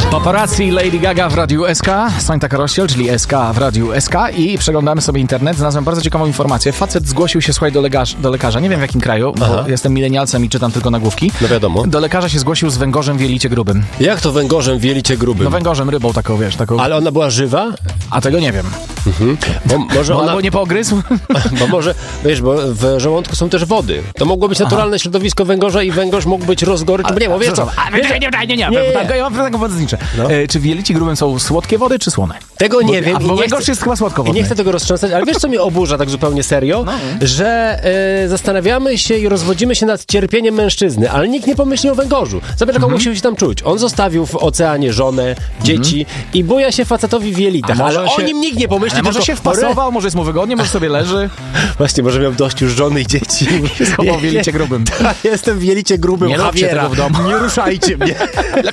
Paparazzi, Lady Gaga w Radiu SK, Sonia Karościel, czyli SK w Radiu SK i przeglądamy sobie internet. Znalazłem bardzo ciekawą informację. Facet zgłosił się, słuchaj, do lekarza. Nie wiem w jakim kraju, bo jestem milenialcem i czytam tylko nagłówki. No wiadomo. Do lekarza się zgłosił z węgorzem w jelicie grubym. Jak to węgorzem w jelicie grubym? No węgorzem, rybą taką, wiesz, taką... Ale ona była żywa? A tego nie wiem. Bo może ona... Albo nie pogryzł? Bo może, wiesz, bo w żołądku są też wody. To mogło być naturalne środowisko węgorza i węgorz mógł być rozgorycz. Nie, bo wiesz co? Ja mam taką wodę zniczę. Czy w jelicie grubym są słodkie wody, czy słone? Tego nie wiem. Bo węgorz jest chyba słodkowodny. I nie chcę tego roztrząsać, ale wiesz, co mnie oburza tak zupełnie serio? Że zastanawiamy się i rozwodzimy się nad cierpieniem mężczyzny, ale nikt nie pomyśli o węgorzu. Zobacz, jak on musiał się tam czuć. On zostawił w oceanie żonę, dzieci i buja się facetowi w jelitach, ale o nim nikt nie pomyśli. Ale może się wpasował, może jest mu wygodnie, może sobie leży. Właśnie, może miał dość już żony i dzieci. Schował w jelicie grubym. Jestem w jelicie grubym. Nie róbcie tego w domu. Nie ruszajcie mnie.